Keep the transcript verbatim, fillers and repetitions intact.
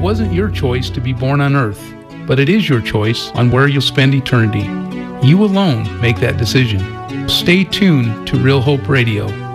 wasn't your choice to be born on earth, but it is your choice on where you'll spend eternity. You alone make that decision. Stay tuned to Real Hope Radio.